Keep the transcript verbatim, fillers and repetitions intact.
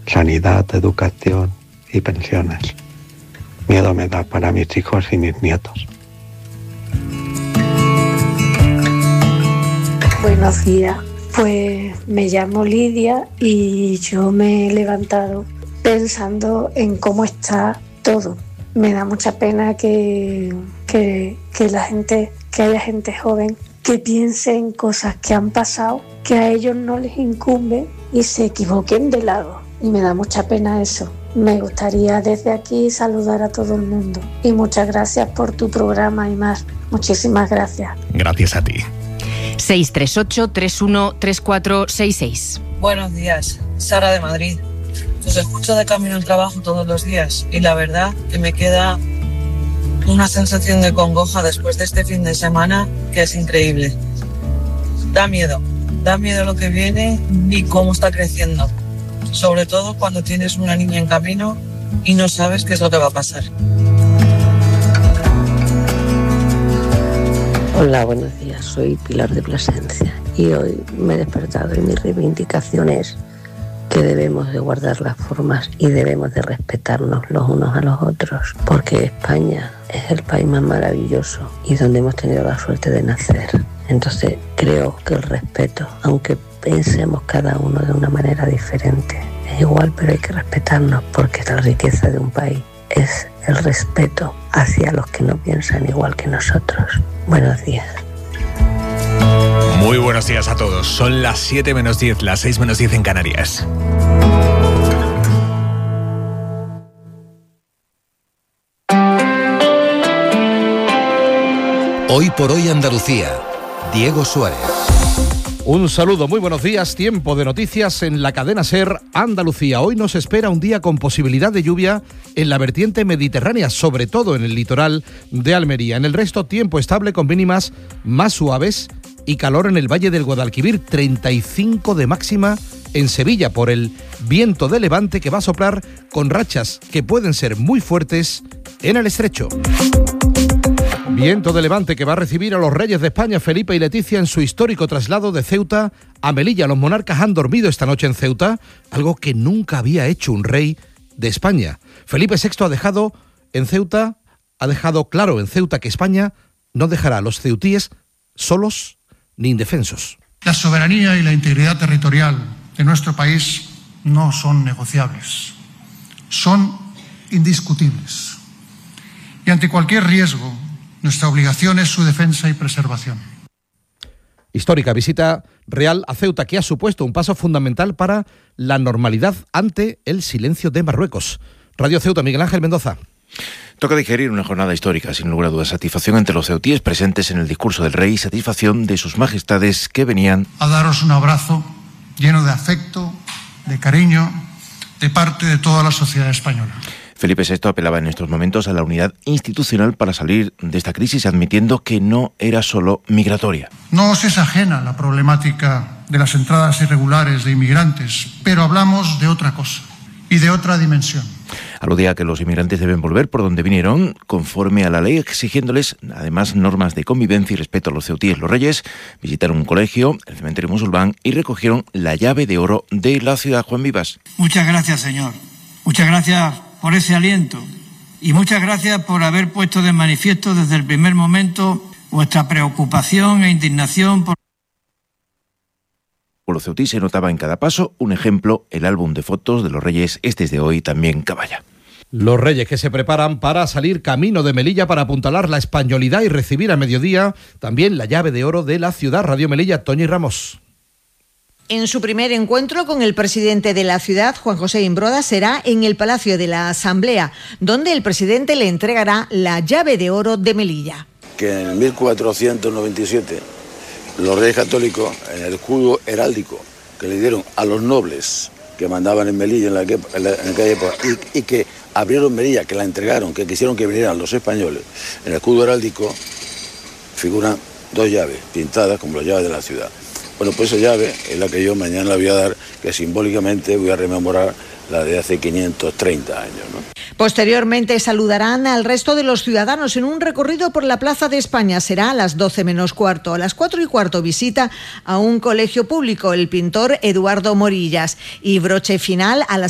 sanidad, educación y pensiones. Miedo me da para mis hijos y mis nietos. Buenos días, pues me llamo Lidia y yo me he levantado pensando en cómo está todo. Me da mucha pena que, que, que la gente, que haya gente joven que piense en cosas que han pasado, que a ellos no les incumbe y se equivoquen de lado. Y me da mucha pena eso. Me gustaría desde aquí saludar a todo el mundo. Y muchas gracias por tu programa, Aimar. Muchísimas gracias. Gracias a ti. seis tres ocho, tres uno tres cuatro seis seis. Buenos días, Sara de Madrid. Os escucho de camino al trabajo todos los días y la verdad que me queda una sensación de congoja después de este fin de semana que es increíble. Da miedo, da miedo lo que viene y cómo está creciendo. Sobre todo cuando tienes una niña en camino y no sabes qué es lo que va a pasar. Hola, buenos días. Soy Pilar de Plasencia y hoy me he despertado y mi reivindicación es que debemos de guardar las formas y debemos de respetarnos los unos a los otros, porque España es el país más maravilloso y donde hemos tenido la suerte de nacer. Entonces creo que el respeto, aunque pensemos cada uno de una manera diferente, es igual, pero hay que respetarnos, porque la riqueza de un país es el respeto hacia los que no piensan igual que nosotros. Buenos días. Muy buenos días a todos. Son las siete menos diez, las seis menos diez en Canarias. Hoy por hoy Andalucía. Diego Suárez. Un saludo, muy buenos días. Tiempo de noticias en la cadena SER Andalucía. Hoy nos espera un día con posibilidad de lluvia en la vertiente mediterránea, sobre todo en el litoral de Almería. En el resto, tiempo estable con mínimas más suaves y calor en el Valle del Guadalquivir, treinta y cinco de máxima en Sevilla por el viento de levante que va a soplar con rachas que pueden ser muy fuertes en el estrecho. Viento de levante que va a recibir a los reyes de España, Felipe y Leticia, en su histórico traslado de Ceuta a Melilla. Los monarcas han dormido esta noche en Ceuta, algo que nunca había hecho un rey de España. Felipe sexto ha dejado en Ceuta, ha dejado claro en Ceuta que España no dejará a los ceutíes solos ni indefensos. La soberanía y la integridad territorial de nuestro país no son negociables, son indiscutibles. Y ante cualquier riesgo, nuestra obligación es su defensa y preservación. Histórica visita real a Ceuta que ha supuesto un paso fundamental para la normalidad ante el silencio de Marruecos. Radio Ceuta, Miguel Ángel Mendoza. Toca digerir una jornada histórica, sin lugar a dudas. Satisfacción entre los ceutíes presentes en el discurso del rey, satisfacción de sus majestades que venían a daros un abrazo lleno de afecto, de cariño, de parte de toda la sociedad española. Felipe sexto apelaba en estos momentos a la unidad institucional para salir de esta crisis, admitiendo que no era solo migratoria. No os es ajena la problemática de las entradas irregulares de inmigrantes, pero hablamos de otra cosa y de otra dimensión. Aludía a que los inmigrantes deben volver por donde vinieron, conforme a la ley, exigiéndoles además normas de convivencia y respeto a los ceutíes. Los reyes visitaron un colegio, el cementerio musulmán, y recogieron la llave de oro de la ciudad. Juan Vivas. Muchas gracias, señor. Muchas gracias por ese aliento y muchas gracias por haber puesto de manifiesto desde el primer momento vuestra preocupación e indignación por... Por los ceutíes se notaba en cada paso un ejemplo, el álbum de fotos de los reyes, este es de hoy, también Caballa. Los reyes que se preparan para salir camino de Melilla para apuntalar la españolidad y recibir a mediodía también la llave de oro de la ciudad. Radio Melilla, Toñi Ramos. En su primer encuentro con el presidente de la ciudad, Juan José Imbroda, será en el Palacio de la Asamblea, donde el presidente le entregará la llave de oro de Melilla. Que en mil cuatrocientos noventa y siete los reyes católicos, en el escudo heráldico que le dieron a los nobles que mandaban en Melilla en, la que, en, la, en aquella época, y, y que abrieron Melilla, que la entregaron, que quisieron que vinieran los españoles, en el escudo heráldico figuran dos llaves pintadas como las llaves de la ciudad. Bueno, pues esa llave es la que yo mañana la voy a dar, que simbólicamente voy a rememorar la de hace quinientos treinta años, ¿no? Posteriormente saludarán al resto de los ciudadanos en un recorrido por la Plaza de España. Será a las doce menos cuarto. A las cuatro y cuarto visita a un colegio público, el pintor Eduardo Morillas. Y broche final a las